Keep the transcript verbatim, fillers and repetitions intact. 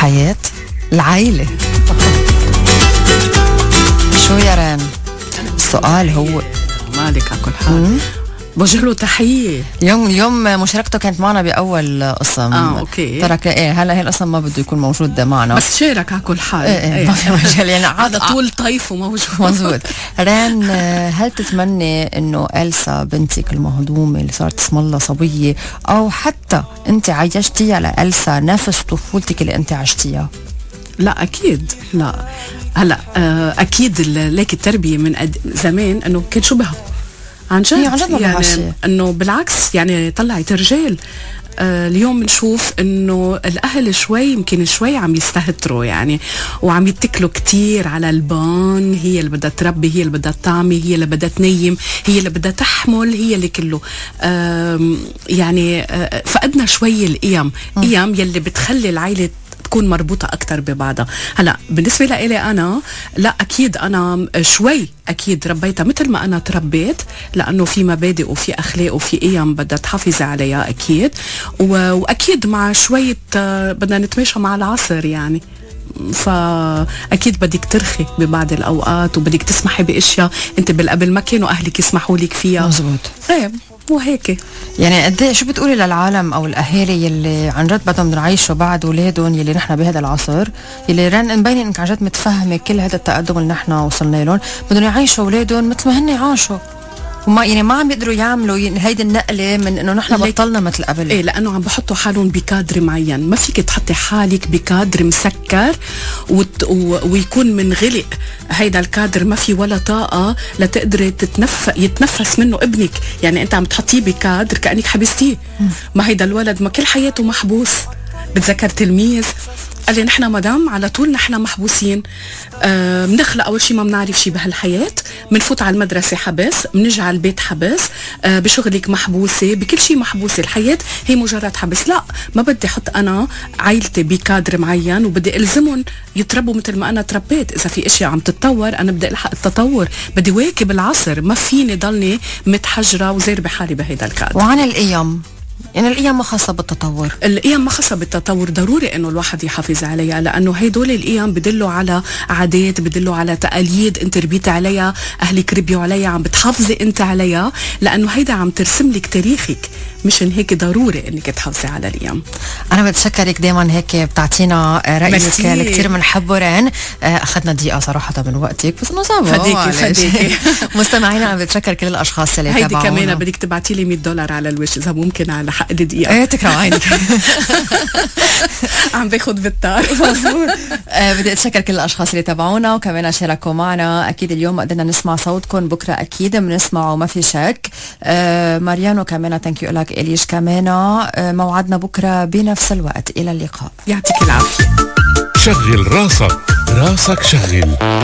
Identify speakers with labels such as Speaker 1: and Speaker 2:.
Speaker 1: الحياة، العائلة. شو يا ران؟ السؤال هو
Speaker 2: مالك على كل حال بوجه له تحية.
Speaker 1: اليوم اليوم مشاركته كانت معنا بأول قسم.
Speaker 2: اه اوكي.
Speaker 1: ترك ايه هلا هي القسم ما بده يكون موجود معنا،
Speaker 2: بس شارك على كل حال.
Speaker 1: ايه ايه ما في مجال يعني
Speaker 2: على طول طيفه موجود.
Speaker 1: مزبوط. ران، هل تتمني انه إلسا بنتك المهضومة اللي صارت اسم الله صبية، او حتى انت عيشتيها لإلسا نفس طفولتك اللي انت عشتيها؟
Speaker 2: لا اكيد لا. هلا اكيد ليك التربية من أد... زمان انه كان شبهه عن جد،
Speaker 1: عن جد
Speaker 2: يعني انه بالعكس يعني طلعت رجال. آه اليوم بنشوف انه الاهل شوي يمكن شوي عم يستهتروا يعني، وعم يتكلوا كتير على البان. هي اللي بدها تربي، هي اللي بدها تعمي، هي اللي بدها تنيم، هي اللي بدها تحمل، هي اللي كله. آه يعني آه فقدنا شوي القيم، قيم يلي بتخلي العائلة تكون مربوطة أكتر ببعضها. هلا بالنسبة لإلي أنا لا أكيد أنا شوي أكيد ربيتها مثل ما أنا تربيت، لأنه في مبادئ وفي أخلاق وفي قيم بدها تحافظي عليها أكيد، وأكيد مع شوية بدنا نتماشى مع العصر يعني. فأكيد بدك ترخي ببعض الأوقات، وبدك تسمحي بأشياء أنت بالقبل ما كانوا أهلك يسمحوا لك فيها.
Speaker 1: مزبوط.
Speaker 2: ايه وهيك يعني.
Speaker 1: قد ايه شو بتقولي للعالم او الاهالي يلي عن جد بدهم يعيشوا بعد اولادهم يلي نحن بهذا العصر، يلي رن مبين انك عن جد متفهمه كل هذا التقدم اللي نحن وصلنا لهم، بدهم يعيشوا اولادهم مثل ما هن عاشوا، وما يعني ما عم يقدروا يعملوا هيدي النقله من انه نحن بطلنا مثل قبل.
Speaker 2: ايه لانه عم بحطوا حالهم بكادر معين. ما فيك تحطي حالك بكادر مسكر وت... و... ويكون منغلق هيدا الكادر، ما في ولا طاقه لتقدري تتنف... يتنفس منه ابنك. يعني انت عم تحطيه بكادر كانك حبستيه. ما هيدا الولد ما كل حياته محبوس. بتذكر تلميذ قال لي نحن مدام على طول نحن محبوسين. آه بنخلق اول شيء ما بنعرف شيء بهالحياه، بنفوت على المدرسه حبس، بنجي على البيت حبس، آه بشغلك محبوسه، بكل شيء محبوسه. الحياه هي مجرد حبس. لا ما بدي احط انا عائلتي بكادر معين وبدي الزمهم يتربوا مثل ما انا تربيت. اذا في اشياء عم تتطور انا بدي الحق التطور، بدي واكب العصر. ما فيني ضلني متحجره وزير حالي بهيدا الكادر.
Speaker 1: وعن القيم يعني القيم ما خاصة بالتطور.
Speaker 2: القيم ما خاصة بالتطور، ضروري انه الواحد يحافظ عليها، لانه هيدول القيم بدلوا على عادات، بدلوا على تقاليد انت ربيتي عليها، اهلك ربيوا عليها، عم بتحافظي انت عليها، لانه هيدا عم ترسم لك تاريخك. مشان هيك ضروري انك تحافظي على القيم.
Speaker 1: انا بتشكرك دائما هيك بتعطينا رايك اللي كثير بنحبه ران. اخذنا دقيقه صراحه من وقتك بس انه صعب.
Speaker 2: فديكي فديكي.
Speaker 1: مستمعينا انا بتشكر كل الاشخاص اللي تابعونا.
Speaker 2: هيدي كمان بدك تبعتي لي مية دولار على الوش اذا ممكن على حق الدقيقه.
Speaker 1: ايه تكرم عينك.
Speaker 2: عم باخذ بالطار.
Speaker 1: بدي اتشكر كل الاشخاص اللي تابعونا وكمان شاركوا معنا. اكيد اليوم قدرنا نسمع صوتكم، بكره اكيد بنسمعه ما في شك. ماريانو كمان ثانك يو لك، إليش كمان. موعدنا بكرة بنفس الوقت. إلى اللقاء.
Speaker 2: يعطيك العافية.
Speaker 3: شغل راسك، راسك شغل.